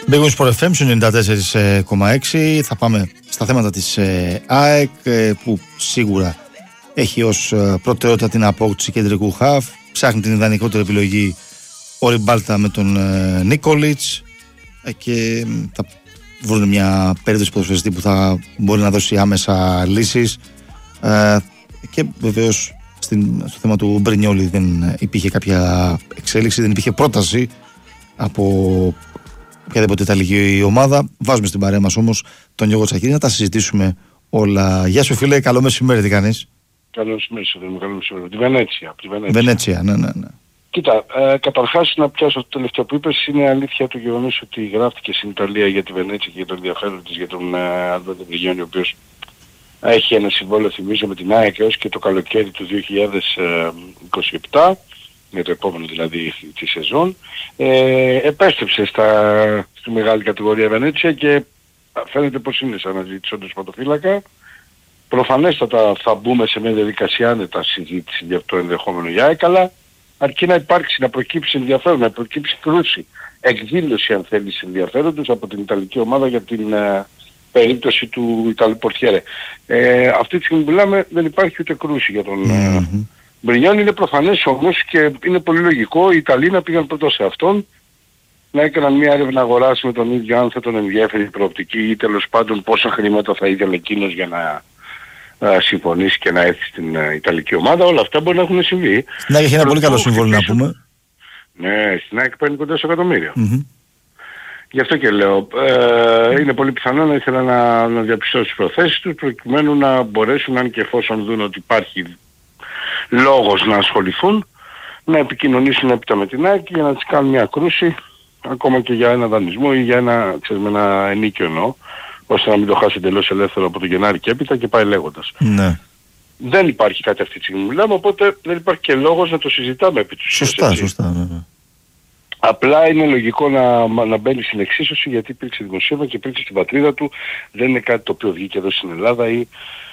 Big Wings Sport FM 94,6. Θα πάμε στα θέματα της ΑΕΚ, που σίγουρα έχει ως προτεραιότητα την απόκτηση κεντρικού χαφ. Ψάχνει την ιδανικότερη επιλογή ο Ριμπάλτα με τον Νίκολιτς, και θα βρουν μια περίπτωση ποδοσφαιριστή που θα μπορεί να δώσει άμεσα λύσεις. Και βεβαίως στο θέμα του Μπρινιόλι δεν υπήρχε κάποια εξέλιξη, δεν υπήρχε πρόταση από οποιαδήποτε ιταλική ομάδα. Βάζουμε στην παρέα μας όμως τον Γιώργο Τσακίρη να τα συζητήσουμε όλα. Γεια σου φίλε, καλό μεσημέρι, τι κάνεις? Καλό μεσημέρι, τη Βενέτσια. Βενέτσια, ναι. Κοίτα, καταρχάς να πιάσω το τελευταίο που είπες. Είναι αλήθεια το γεγονός ότι γράφτηκε στην Ιταλία για τη Βενέτσια και για το ενδιαφέρον της για τον Αλβέντο Βριγιόνι, ο οποίος έχει ένα συμβόλαιο, θυμίζω, με την ΑΕΚ έως και το καλοκαίρι του 2027, με το επόμενο δηλαδή τη σεζόν. Επέστρεψε στη μεγάλη κατηγορία Βενέτσια και φαίνεται πως είναι σαν αναζήτηση όντως πρωτοφύλακα. Προφανέστατα θα μπούμε σε μια διαδικασία άνετα συζήτηση για το ενδεχόμενο για ΑΕΚ, αλλά αρκεί να υπάρξει, να προκύψει ενδιαφέρον, να προκύψει κρούση, εκδήλωση αν θέλεις ενδιαφέροντος από την Ιταλική ομάδα για την περίπτωση του Ιταλού Πορτιέρε. Αυτή τη στιγμή που μιλάμε δεν υπάρχει ούτε κρούση για τον Μπρινιόλι. Είναι προφανές όμως και είναι πολύ λογικό οι Ιταλοί να πήγαν πρώτα σε αυτόν, να έκαναν μια έρευνα αγοράς με τον ίδιο, αν θα τον ενδιαφέρει η προοπτική ή τέλος πάντων πόσα χρήματα θα ήθελε εκείνος για να συμφωνήσει και να έρθει στην Ιταλική ομάδα. Όλα αυτά μπορεί να έχουν συμβεί. Στην ΑΕΚ έχει ένα πολύ καλό συμβόλαιο να πούμε. Ναι, στην ΑΕΚ παίρνει κοντά στο εκατομμύριο. Γι' αυτό και λέω, είναι πολύ πιθανό να ήθελα να διαπιστώσω τις προθέσεις τους προκειμένου να μπορέσουν, αν και εφόσον δουν ότι υπάρχει λόγος να ασχοληθούν, να επικοινωνήσουν έπειτα με την ΑΕΚ για να τις κάνουν μια κρούση, ακόμα και για ένα δανεισμό ή για ένα ενίκιο εννοώ, ώστε να μην το χάσει εντελώς ελεύθερο από το Γενάρη και έπειτα και πάει λέγοντας. Ναι. Δεν υπάρχει κάτι αυτή τη στιγμή που μιλάμε, οπότε δεν υπάρχει και λόγος να το συζητάμε επί του. Σωστά. Ναι. Απλά είναι λογικό να μπαίνει στην εξίσωση, γιατί υπήρξε δημοσίευμα και υπήρξε στην πατρίδα του. Δεν είναι κάτι το οποίο βγήκε εδώ στην Ελλάδα ή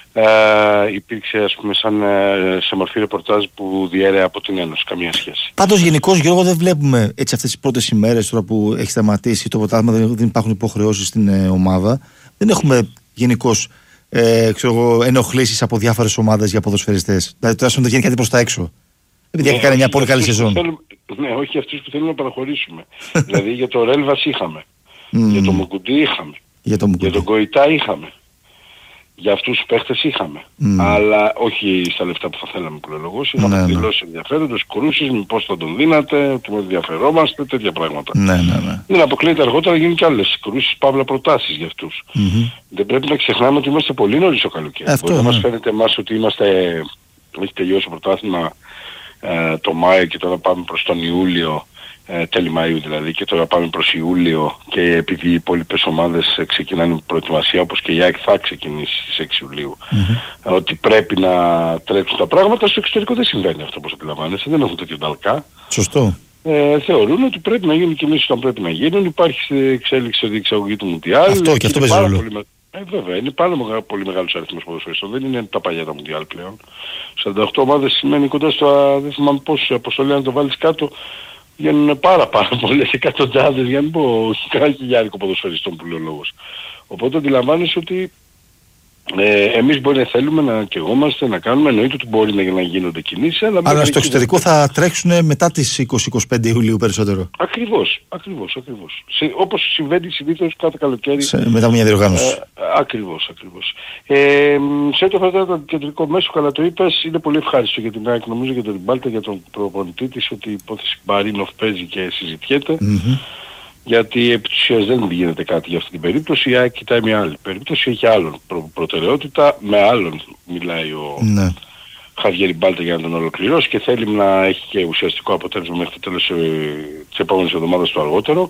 υπήρξε ας πούμε σε μορφή ρεπορτάζ που διέρεε από την Ένωση. Καμία σχέση. Πάντως γενικώς, Γιώργο, δεν βλέπουμε έτσι αυτές τις πρώτες ημέρες τώρα που έχει σταματήσει το πρωτάθλημα, δεν υπάρχουν υποχρεώσεις στην ομάδα. Δεν έχουμε γενικώς ενοχλήσεις από διάφορες ομάδες για ποδοσφαιριστές. Δηλαδή τουλάχιστον δεν γίνει κάτι προς τα έξω. Επειδή έχει κάνει μια πολύ καλή σεζόν. Ναι, όχι αυτούς που θέλουν να παραχωρήσουμε. Δηλαδή για το Ρέλβας είχαμε. Για το Μουκουντή είχαμε. Για τον Κοϊτά είχαμε. Για αυτούς τους παίχτες είχαμε. Αλλά όχι στα λεφτά που θα θέλαμε πληρολογώς. Είχαμε δηλώσει ενδιαφέροντος, κρούσεις, πώς θα τον δίνατε, ότι με ενδιαφερόμαστε, τέτοια πράγματα. Ναι. Δεν αποκλείεται αργότερα να γίνουν και άλλες κρούσεις, παύλα προτάσεις για αυτούς. Δεν πρέπει να ξεχνάμε ότι είμαστε πολύ νωρίς το καλοκαίρι. Μπορεί να μας φαίνεται εμάς ότι έχει τελειώσει το πρωτάθλημα το Μάιο και τώρα πάμε προς τον Ιούλιο, τέλη Μαΐου δηλαδή, και τώρα πάμε προς Ιούλιο, και επειδή οι υπόλοιπες ομάδες ξεκινάνε προετοιμασία, όπως και η ΑΕΚ θα ξεκινήσει στις 6 Ιουλίου, ότι πρέπει να τρέξουν τα πράγματα. Στο εξωτερικό δεν συμβαίνει αυτό, όπως αντιλαμβάνεσαι, δεν έχουν τέτοιο ταλκά. Σωστό. Θεωρούν ότι πρέπει να γίνουν κινήσεις όταν πρέπει να γίνουν. Υπάρχει εξέλιξη στη διεξαγωγή του Μουντιάλ. Αυτό και αυτό παίζει ρόλο. Βέβαια, είναι πολύ μεγάλος αριθμός ποδοσφαιριστών. Δεν είναι τα παλιά τα Μουντιάλ πλέον. 48 ομάδες σημαίνει κοντά στο, δεν θυμάμαι πόσους αποστολή, αν το βάλεις κάτω, βγαίνουν πάρα πολλές εκατοντάδες, για να μην πω χιλιάδικο ποδοσφαιριστών που λέει ο λόγος. Οπότε αντιλαμβάνεσαι ότι εμείς μπορεί να θέλουμε να καιγόμαστε, να κάνουμε, εννοείται ότι μπορεί να γίνονται κινήσεις, αλλά στο εξωτερικό θα τρέξουν μετά τις 20-25 Ιουλίου περισσότερο. Ακριβώς. Όπως συμβαίνει συνήθως κάθε καλοκαίρι. Μετά μια διοργάνωση. Ακριβώς. Σε ό,τι αφορά το κεντρικό μέσο, καλά το είπες, είναι πολύ ευχάριστο για την ΑΕΚ, νομίζω, για τον Ριμπάλτα, για τον προπονητή της, ότι η υπόθεση Μπαρίνοφ παίζει και συζητιέται. Γιατί επί της ουσίας δεν γίνεται κάτι για αυτή την περίπτωση. Η ΑΕΚ κοιτάει μια άλλη περίπτωση, έχει άλλον προτεραιότητα, με άλλον μιλάει ο Χαβιέρ Ριμπάλτα για να τον ολοκληρώσει και θέλει να έχει και ουσιαστικό αποτέλεσμα μέχρι το τέλος της επόμενης εβδομάδας το αργότερο.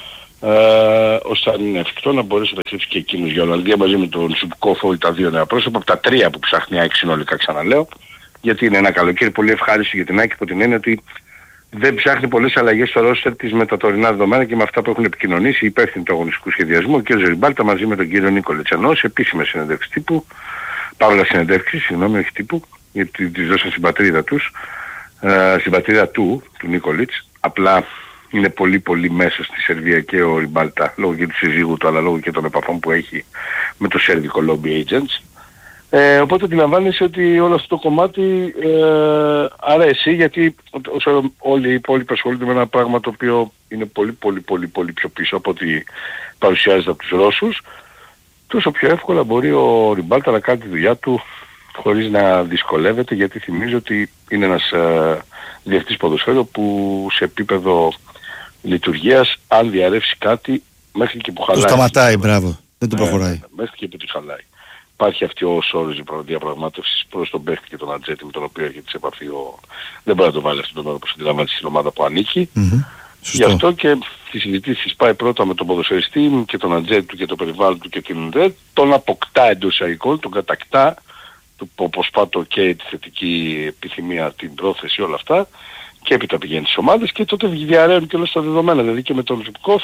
Ώστε αν είναι εφικτό να μπορέσει να ταξιδέψει και εκείνος για Ολλανδία μαζί με τον Σουμπκόφο, τα δύο νέα πρόσωπα, από τα τρία που ψάχνει η ΑΕΚ συνολικά, ξαναλέω, γιατί είναι ένα καλοκαίρι πολύ ευχάριστο για την ΑΕΚ, υπό την έννοια ότι δεν ψάχνει πολλές αλλαγές στο ρόστερ της με τα τωρινά δεδομένα και με αυτά που έχουν επικοινωνήσει οι υπεύθυνοι του αγωνιστικού σχεδιασμού, και ο Ριμπάλτα μαζί με τον κύριο Νίκολιτς, ενώ σε επίσημες συνεντεύξεις τύπου, παύλα συνεντεύξεις, όχι τύπου, γιατί τις δώσαν στην πατρίδα τους, στην πατρίδα του Νίκολιτς, απλά είναι πολύ πολύ μέσα στη Σερβία και ο Ριμπάλτα, λόγω και του συζύγου του, αλλά λόγω και των επαφών που έχει με το σέρβικο lobby agents. Οπότε αντιλαμβάνεσαι ότι όλο αυτό το κομμάτι αρέσει, γιατί όσο όλοι οι υπόλοιποι ασχολούνται με ένα πράγμα το οποίο είναι πολύ πιο πίσω από ό,τι παρουσιάζεται από τους Ρώσους, τόσο πιο εύκολα μπορεί ο Ριμπάλτα να κάνει τη δουλειά του χωρίς να δυσκολεύεται, γιατί θυμίζω ότι είναι ένας διευθυντής ποδοσφαίρου που σε επίπεδο λειτουργίας, αν διαρρεύσει κάτι, μέχρι και που χαλάει. Το σταματάει, μπράβο. Δεν το προχωράει. Μέχρι και που τη χαλάει. Υπάρχει αυτή ο όρος διαπραγμάτευσης προς τον παίχτη και τον ατζέτη με τον οποίο έρχεται σε επαφή. Δεν μπορεί να το βάλει αυτόν τον όρο που αντιλαμβάνεται στην ομάδα που ανήκει. Γι' αυτό και τις συζητήσεις πάει πρώτα με τον ποδοσφαιριστή και τον ατζέτη του και το περιβάλλον του και την ΔΕΤ. Τον αποκτά εντός εισαγωγικών, τον κατακτά, όπως πάτω και τη θετική επιθυμία, την πρόθεση, όλα αυτά. Και έπειτα πηγαίνει στις ομάδες και τότε διαρρέουν και όλα στα δεδομένα. Δηλαδή και με τον Ζουμπκόφ,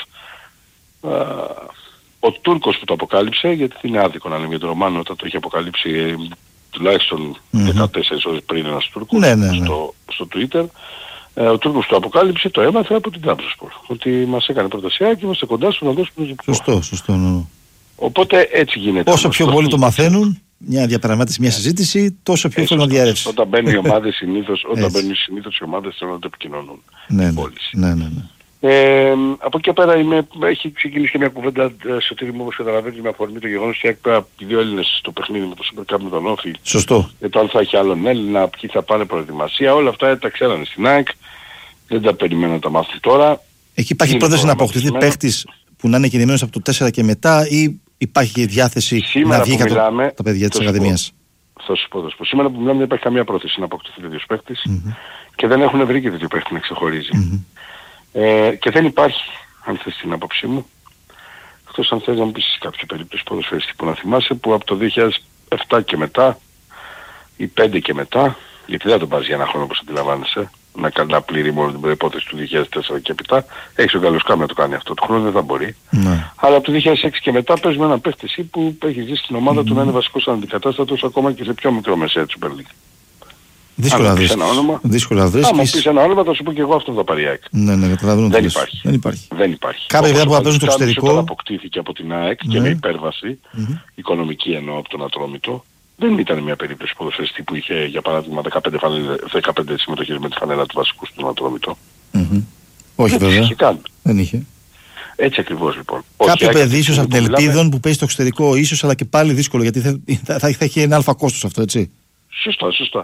ο Τούρκος που το αποκάλυψε, γιατί είναι άδικο να λέμε για τον Ρωμάνο όταν το είχε αποκαλύψει τουλάχιστον 14 ώρες πριν ένας Τούρκος στο Twitter. Ο Τούρκος το αποκάλυψε, το έμαθε από την Trabzonspor. Ότι μας έκανε προτασία και είμαστε κοντά στο να δώσουμε τον Ζουμπκόφ. Σωστό. Οπότε έτσι γίνεται. Όσο πιο πολύ το μαθαίνουν, μια διαπραγμάτευση, μια συζήτηση, τόσο πιο εύκολο να διαρρεύσει. Όταν μπαίνουν οι ομάδες συνήθως, οι ομάδες θέλουν να το επικοινωνούν. Ναι. Από εκεί πέρα έχει ξεκινήσει και μια κουβέντα, Σωτήρη μου, όπως καταλαβαίνεις, με αφορμή το γεγονός ότι έχει δύο Έλληνες στο παιχνίδι με το Super Cup με τον Όφη. Σωστό. Για το αν θα έχει άλλον Έλληνα, ποιοι θα πάνε προετοιμασία, όλα αυτά τα ξέρανε στην ΑΕΚ. Δεν τα περιμένω να τα μάθει τώρα. Εκεί υπάρχει πρόταση να αποκτηθεί παίχτης που να είναι κινημένος από το 4 και μετά, ή υπάρχει και διάθεση να βγει τα παιδιά της Ακαδημίας? Θα σου πω. Σήμερα που μιλάμε δεν υπάρχει καμία πρόθεση να αποκτηθεί τέτοιος παίχτης και δεν έχουν βρει και τέτοιο παίχτη να ξεχωρίζει. Και δεν υπάρχει, αν θες την άποψή μου, εκτός αν θες να μου πεις κάποια περίπτωση ποδοσφαιριστή που να θυμάσαι, που από το 2007 και μετά ή 5 και μετά, γιατί δεν τον πας για ένα χρόνο όπως αντιλαμβάνεσαι, να πλήρει μόνο την προϋπόθεση του 2004 και μετά, έχεις τον Καλοσκάμι να το κάνει αυτό, το χρόνο δεν θα μπορεί. Αλλά από το 2006 και μετά παίζουμε έναν παίχτη που έχει ζήσει στην ομάδα του να είναι βασικός αντικατάστατος ακόμα και σε πιο μικρό μεσαία του Super League. Δύσκολα να βρεις. Αν μου πεις ένα όνομα θα σου πω και εγώ αυτό θα πάρει η ΑΕΚ. Ναι, καταλαβαίνω. Δεν υπάρχει. Κάποια παιδιά που θα παίζουν το εξωτερικό. Όταν αποκτήθηκε από την ΑΕΚ και με υπέρβαση, οικονομική εννοώ από τον Ατρόμητο, δεν ήταν μια περίπτωση ποδοσφαιριστή που είχε για παράδειγμα 15 συμμετοχές με τη φανέλα του βασικού στον Ατρόμητο. Όχι βέβαια. Δεν είχε. Έτσι ακριβώς λοιπόν. Κάποιο παιδί ίσως από την Ελπίδων που παίζει στο εξωτερικό ίσως, αλλά και πάλι δύσκολο γιατί θα έχει ένα αλφα κόστος αυτό, έτσι. Σωστά.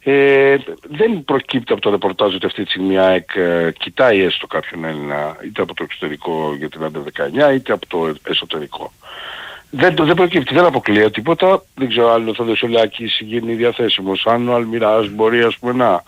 Δεν προκύπτει από το ρεπορτάζ ότι αυτή τη στιγμή η ΑΕΚ κοιτάει έστω κάποιον Έλληνα είτε από το εξωτερικό για την Άντερ 19 είτε από το εσωτερικό. Δεν προκύπτει, δεν αποκλείω τίποτα. Δεν ξέρω αν θα Δεσολάκης γίνει διαθέσιμος, αν ο Αλμυράς μπορεί ας πούμε να...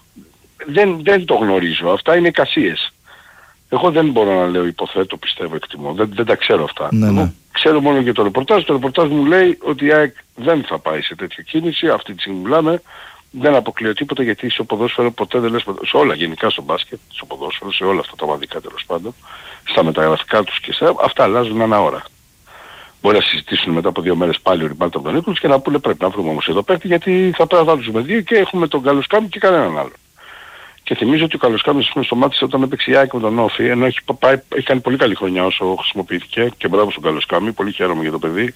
Δεν το γνωρίζω, αυτά είναι εικασίες. Εγώ δεν μπορώ να λέω υποθέτω, πιστεύω, εκτιμώ. Δεν τα ξέρω αυτά. Ναι. Ξέρω μόνο για το ρεπορτάζ. Το ρεπορτάζ μου λέει ότι η ΑΕΚ δεν θα πάει σε τέτοια κίνηση. Αυτή τη στιγμή μιλάμε. Δεν αποκλείω τίποτα γιατί στο ποδόσφαιρο ποτέ δεν λες, σε όλα γενικά στο μπάσκετ, στο ποδόσφαιρο, σε όλα αυτά τα ομαδικά τέλος πάντων, στα μεταγραφικά τους και αυτά αλλάζουν ανά ώρα. Μπορεί να συζητήσουν μετά από 2 μέρες πάλι ο Ριμπάλτα από τον Νίκολς και να πούνε πρέπει να βρούμε όμως εδώ παίκτη γιατί θα πρέπει να βάλουμε 2 και έχουμε τον Καλοσκάμι και κανέναν άλλο. Και θυμίζω ότι ο Καλοσκάμις στο μάτι όταν έπαιξε η ΑΕΚ με τον Όφη, ενώ έχει κάνει πολύ καλή χρονιά όσο χρησιμοποιήθηκε και μπράβο στον Καλοσκάμι, πολύ χαίρομαι για το παιδί.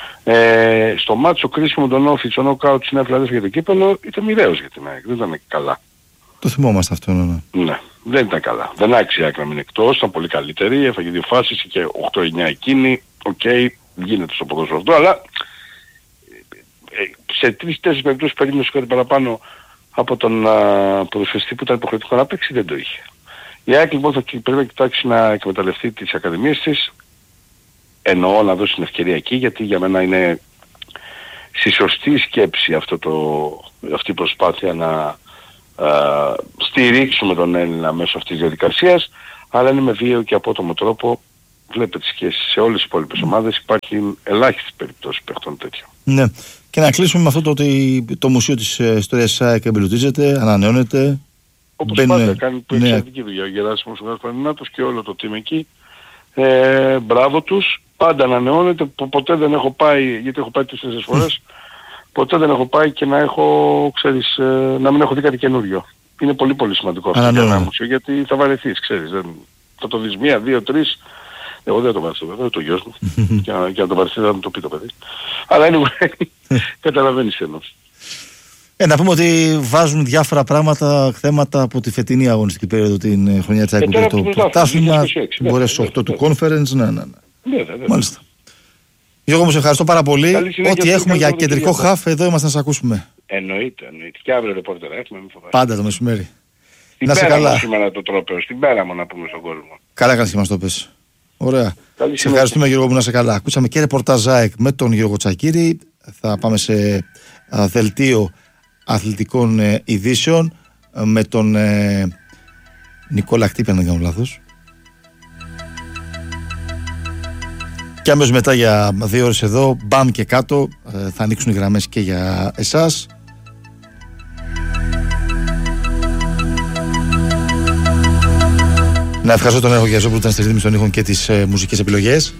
Στο μάτι ο κρίσιμο τον Όφη, ο νοκάουτ στην Αφιλαδέλφια για το κύπελλο ήταν μοιραίος για την ΑΕΚ, δεν ήταν καλά. Το θυμόμαστε αυτό, ναι. Δεν ήταν καλά. Δεν άξιζε η ΑΕΚ να μείνει εκτός, ήταν πολύ καλύτερη, έφαγε 2 φάσεις και 8-9 εκείνη, γίνεται στο ποδόσφαιρο αυτό, αλλά σε 3-4 περιπτώσεις περίμενε κάτι παραπάνω από τον ποδοσφαιριστή που ήταν υποχρεωτικό να παίξει, δεν το είχε. Η ΑΕΚ λοιπόν θα πρέπει να κοιτάξει να εκμεταλλευτεί τις ακαδημίες της, εννοώ να δώσει την ευκαιρία εκεί, γιατί για μένα είναι στη σωστή σκέψη αυτή η προσπάθεια να στηρίξουμε τον Έλληνα μέσω αυτής της διαδικασίας, αλλά είναι με βίαιο και απότομο τρόπο. Βλέπετε και σε όλες τις υπόλοιπες ομάδες υπάρχει ελάχιστες περιπτώσεις παιχτών τέτοιων. Ναι. Και να κλείσουμε με αυτό το ότι το μουσείο της ιστορίας της ΑΕΚ εμπλουτίζεται, ανανεώνεται. Όπως πάντα κάνει εξαιρετική δουλειά ο Γεράσιμος ο Γασπαρινάτος και όλο το team εκεί. Μπράβο τους. Πάντα ανανεώνεται. Ποτέ δεν έχω πάει, γιατί έχω πάει 4 φορές, ποτέ δεν έχω πάει και να έχω, να μην έχω δει κάτι καινούριο. είναι πολύ πολύ σημαντικό αυτό για ένα μουσείο, γιατί θα βαρεθείς, ξέρεις. Θα το δεις 1, 2, 3. Εγώ δεν το βάζω βέβαια, το γιος μου. Και να το βαρεθεί θα μου το πει το παιδί. Αλλά καταλαβαίνεις εννοώ. Να πούμε ότι βάζουν διάφορα πράγματα, θέματα από τη φετινή αγωνιστική περίοδο την χρονιά της ΑΕΚ για το πρωτάθλημα. Μπορείς 8 του conference, ναι. Μάλιστα. Γιώργο, μου σε ευχαριστώ πάρα πολύ. Ό,τι έχουμε για κεντρικό χαφ, εδώ είμαστε να σας ακούσουμε. Εννοείται. Και αύριο ρεπόρτερ έχουμε, μην φοβάσαι. Πάντα το μεσημέρι. Να σε καλά. Σήμερα το τρόπαιο, στην πέρα μου να πούμε στον κόσμο. Καλά κάνεις και μας το πες. Ωραία. Σε ευχαριστούμε Γιώργο μου, να σε καλά. Ακούσαμε και ρεπορτάζ ΑΕΚ με τον Γιώργο Τσακίρη. Θα πάμε σε δελτίο αθλητικών ειδήσεων με τον Νικόλα Χτύπη, αν δεν κάνω λάθος. Και αμέσως μετά για 2 ώρες εδώ, μπαμ και κάτω, θα ανοίξουν οι γραμμές και για εσάς. Να ευχαριστώ τον Έργο Γιαζόπουλο που ήταν στη ρύθμιση των ήχων και τις μουσικές επιλογές.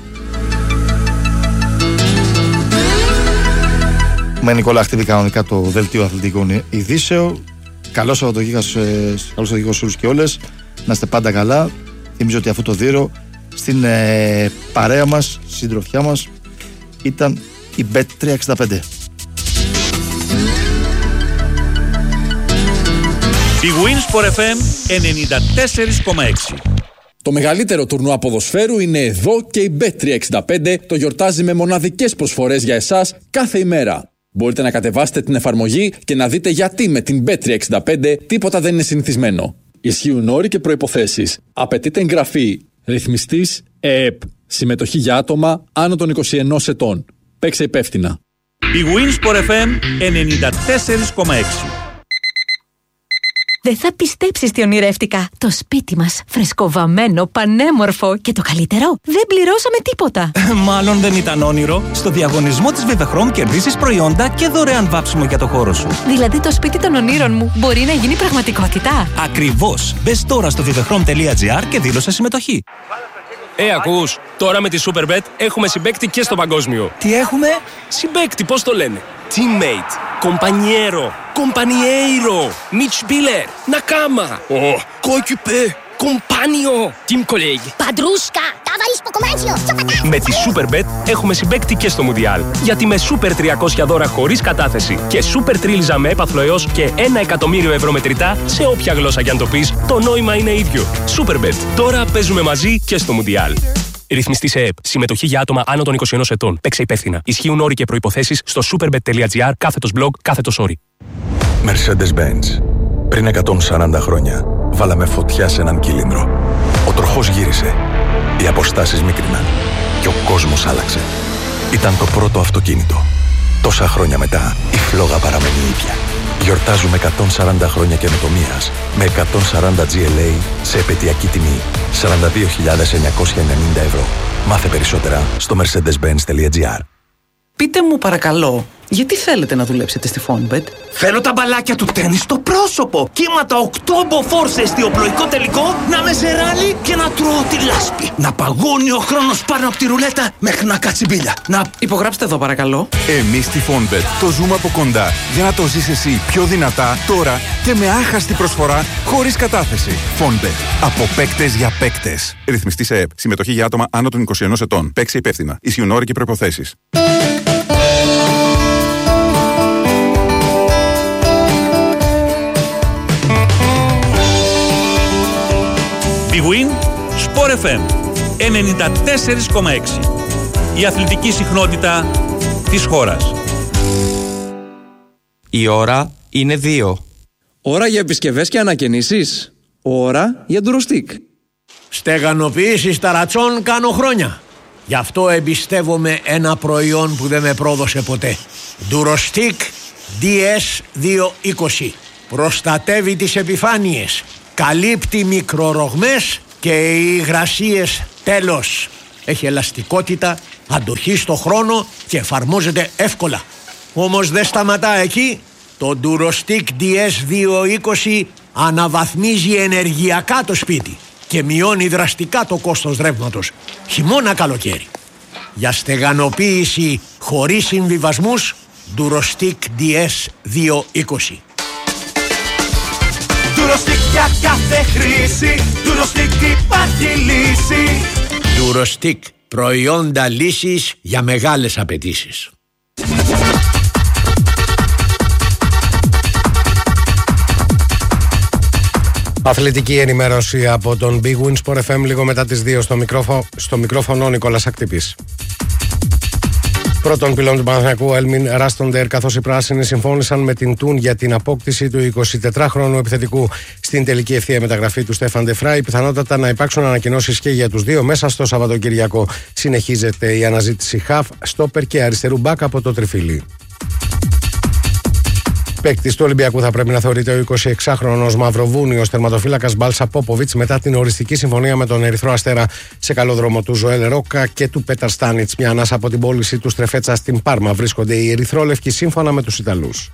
Με Νικόλα Χτύπη κανονικά το δελτίο αθλητικών ειδήσεων. Καλό Σαββατοκύριακο σε όλους και όλες. Να είστε πάντα καλά. Θυμίζω ότι αυτό το δίωρο στην παρέα μας, συντροφιά μας, ήταν η Bet365. Η Winsport FM 94,6. Το μεγαλύτερο τουρνουά ποδοσφαίρου είναι εδώ και η Bet365 το γιορτάζει με μοναδικές προσφορές για εσάς κάθε ημέρα. Μπορείτε να κατεβάσετε την εφαρμογή και να δείτε γιατί με την Bet365 τίποτα δεν είναι συνηθισμένο. Ισχύουν όροι και προϋποθέσεις. Απαιτείται εγγραφή. Ρυθμιστής ΕΕΠ. Συμμετοχή για άτομα άνω των 21 ετών. Παίξε υπεύθυνα. Η Winsport FM 94,6. Δεν θα πιστέψεις τι ονειρεύτηκα. Το σπίτι μας, φρεσκοβαμμένο, πανέμορφο και το καλύτερο, δεν πληρώσαμε τίποτα. Μάλλον δεν ήταν όνειρο. Στο διαγωνισμό της Vivechrom κερδίσεις προϊόντα και δωρεάν βάψιμο για το χώρο σου. Δηλαδή το σπίτι των ονείρων μου μπορεί να γίνει πραγματικότητα. Ακριβώς. Μπες τώρα στο vivechrom.gr και δήλωσε συμμετοχή. Ακούς, τώρα με τη Superbet έχουμε συμπαίκτη και στο παγκόσμιο. Τι έχουμε? Συμπαίκτη, πώς το λένε? Teammate, compañero, compañeiro, Mitspieler, Nakama, coéquipier, compagno, team colleague. Padrusca, ταβαρίσκο κομμάτσιο, Με τη Superbet έχουμε συμπαίκτη και στο Μουντιάλ. Γιατί με Super 300 δώρα χωρίς κατάθεση και Super Τρίλιζα με έπαθλο έως και 1 εκατομμύριο ευρώ μετρητά, σε όποια γλώσσα κι αν το πεις, το νόημα είναι ίδιο. Superbet. Τώρα παίζουμε μαζί και στο Μουντιάλ. Ρυθμιστή σε ΕΕΠ. Συμμετοχή για άτομα άνω των 21 ετών. Παίξε υπεύθυνα. Ισχύουν όροι και προϋποθέσεις στο superbet.gr/blog/όροι. Mercedes-Benz. Πριν 140 χρόνια, βάλαμε φωτιά σε έναν κύλινδρο. Ο τροχός γύρισε. Οι αποστάσεις μίκριναν. Και ο κόσμος άλλαξε. Ήταν το πρώτο αυτοκίνητο. Τόσα χρόνια μετά, η φλόγα παραμένει ίδια. Γιορτάζουμε 140 χρόνια καινοτομίας με 140 GLA σε επαιτειακή τιμή 42.990 ευρώ. Μάθε περισσότερα στο mercedes-benz.gr. Πείτε μου παρακαλώ, γιατί θέλετε να δουλέψετε στη Fonbet? Θέλω τα μπαλάκια του τένις στο πρόσωπο. Κύματα 8 μποφόρ σε εστιοπλοϊκό τελικό, να με σε ράλι και να τρώω τη λάσπη. Να παγώνει ο χρόνος πάνω από τη ρουλέτα μέχρι να κάτσει μπίλια. Να υπογράψτε εδώ παρακαλώ. Εμείς στη Fonbet το ζούμε από κοντά για να το ζεις εσύ πιο δυνατά τώρα και με άχαστη προσφορά χωρίς κατάθεση. Fonbet. Από παίκτες για παίκτες. Ρυθμιστή σε ΕΕΠ. Συμμετοχή για άτομα άνω των 21 ετών. Παίξε υπεύθυνα. Ισχύουν όροι και προϋποθέσεις. Big Win Sport FM 94,6. Η αθλητική συχνότητα της χώρας. Η ώρα είναι 2. Ώρα για επισκευές και ανακαινήσεις. Ώρα για ντουροστίκ. Στεγανοποίηση ταρατσών κάνω χρόνια. Γι' αυτό εμπιστεύομαι ένα προϊόν που δεν με πρόδωσε ποτέ. Ντουροστίκ DS220. Προστατεύει τις επιφάνειες. Καλύπτει μικρορογμές και υγρασίες τέλος. Έχει ελαστικότητα, αντοχή στο χρόνο και εφαρμόζεται εύκολα. Όμως δεν σταματά εκεί. Το Durostick DS220 αναβαθμίζει ενεργειακά το σπίτι και μειώνει δραστικά το κόστος ρεύματος, χειμώνα καλοκαίρι. Για στεγανοποίηση χωρίς συμβιβασμούς, Durostick DS220. Durostick για κάθε χρήση, Durostick υπάρχει λύση. Durostick, προϊόντα λύσης για μεγάλες απαιτήσεις. Αθλητική ενημέρωση από τον Big Win Sport FM λίγο μετά τις 2 στο μικρόφωνο ο Νικόλας Ακτύπης. Πρώτον πυλών του Παναθηναϊκού Έλμιν Ράστοντερ, καθώς οι πράσινοι συμφώνησαν με την Τούν για την απόκτηση του 24χρονου επιθετικού στην τελική ευθεία μεταγραφή του Στέφαν Ντεφράι. Πιθανότατα να υπάρξουν ανακοινώσεις και για τους δύο μέσα στο Σαββατοκυριακό. Συνεχίζεται η αναζήτηση χαφ, στόπερ και αριστερού μπακ από το τριφύλι. Παίκτης του Ολυμπιακού θα πρέπει να θεωρείται ο 26χρονος Μαυροβούνιος τερματοφύλακας Μπάλσα Πόποβιτς μετά την οριστική συμφωνία με τον Ερυθρό Αστέρα σε καλό δρόμο του Ζωέλ Ρόκα και του Πέταρ Στάνιτς. Μια ανάσα από την πώληση του Στρεφέτσα στην Πάρμα βρίσκονται οι Ερυθρόλευκοι σύμφωνα με τους Ιταλούς.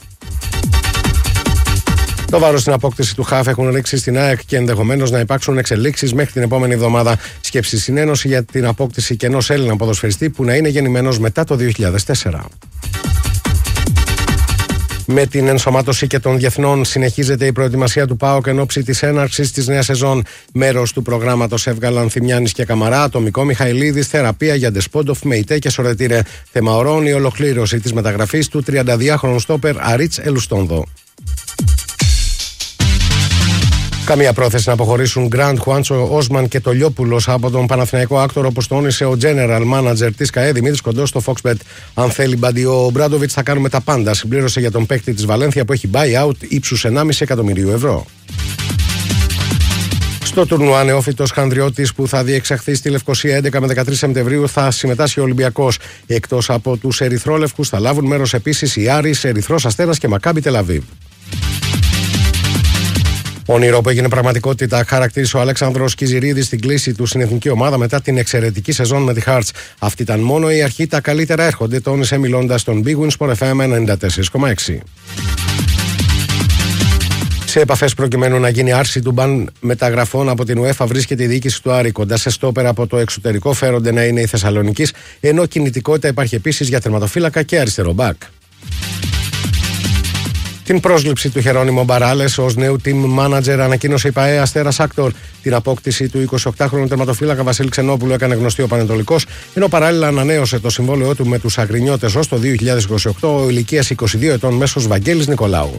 Το βάρος στην απόκτηση του ΧΑΦ έχουν ρίξει στην ΑΕΚ και ενδεχομένως να υπάρξουν εξελίξεις μέχρι την επόμενη εβδομάδα. Σκέψη συνένωση για την απόκτηση και ενός Έλληνα ποδοσφαιριστή που να είναι γεννημένος μετά το 2004. Με την ενσωμάτωση και των διεθνών συνεχίζεται η προετοιμασία του ΠΑΟΚ εν ώψη της έναρξης της νέας σεζόν. Μέρος του προγράμματος έβγαλαν Θημιάνης και Καμαρά, ατομικό Μιχαηλίδης, θεραπεία για Ντεσπόντοφ, Μεϊτέ και Σορετήρε. Θεμαωρών η ολοκλήρωση της μεταγραφής του 32χρονου στόπερ Αρίτς Ελουστόνδο. Καμία πρόθεση να αποχωρήσουν Γκραντ, Χουάντσο, Όσμαν και Τολιόπουλος από τον Παναθηναϊκό άκτορο, όπως τόνισε ο General Manager της ΚΑΕ Δημήτρης Κοντός στο Foxbet. Αν θέλει μπαντιό ο Μπράντοβιτς θα κάνουμε τα πάντα, συμπλήρωσε για τον παίκτη της Βαλένθια που έχει buy-out ύψους 1,5 εκατομμυρίου ευρώ. Στο τουρνουά νεόφυτος Χανδριώτης που θα διεξαχθεί στη Λευκοσία 11 με 13 Σεπτεμβρίου θα συμμετάσχει ο Ολυμπιακός. Εκτός από τους Ερυθρόλευκους θα λάβουν μέρος επίσης οι Άρης, Ερυθρός Αστέρας και Μακάμπι Τελαβίβ. Όνειρο που έγινε πραγματικότητα, χαρακτήρισε ο Αλέξανδρος Κιζηρίδης στην κλίση του στην εθνική ομάδα μετά την εξαιρετική σεζόν με τη Hearts. Αυτή ήταν μόνο η αρχή, τα καλύτερα έρχονται, τόνισε μιλώντας στον Big Win Sport FM 94,6. Σε επαφές προκειμένου να γίνει άρση του μπαν μεταγραφών από την UEFA βρίσκεται η διοίκηση του Άρη. Κοντά σε στόπερ από το εξωτερικό φέρονται να είναι η Θεσσαλονικής, ενώ κινητικότητα υπάρχει επίσης για τερματοφύλακα και αριστερό μπακ. Την πρόσληψη του Χερόνιμο Μπαράλες ως νέου team manager ανακοίνωσε η ΠΑΕ Αστέρας Άκτορ. Την απόκτηση του 28χρονου τερματοφύλακα Βασίλη Ξενόπουλου έκανε γνωστή ο Πανετολικός, ενώ παράλληλα ανανέωσε το συμβόλαιό του με τους Αγρινιώτες ως το 2028 ο ηλικίας 22 ετών μέσος Βαγγέλης Νικολάου.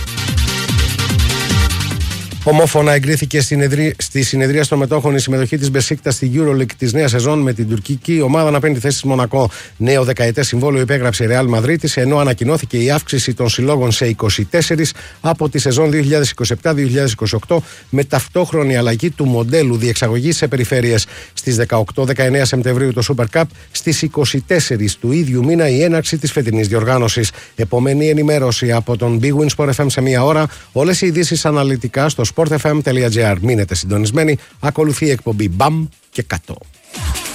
Ομόφωνα εγκρίθηκε στη συνεδρία των μετόχων η συμμετοχή της Μπεσίκτας στη EuroLeague της νέας σεζόν με την τουρκική ομάδα να παίρνει τη θέση της Μονακό. Νέο δεκαετές συμβόλαιο υπέγραψε η Real Madrid, ενώ ανακοινώθηκε η αύξηση των συλλόγων σε 24 από τη σεζόν 2027-2028 με ταυτόχρονη αλλαγή του μοντέλου διεξαγωγής σε περιφέρειες. Στις 18-19 Σεπτεμβρίου το Super Cup, στις 24 του ίδιου μήνα η έναρξη της φετινής διοργάνωσης. Επομένη ενημέρωση από τον Big Win Sport FM σε μία ώρα. Όλες οι ειδήσεις αναλυτικά στο sportfm.gr. Μείνετε συντονισμένοι. Ακολουθεί η εκπομπή Μπαμ και Κατώ.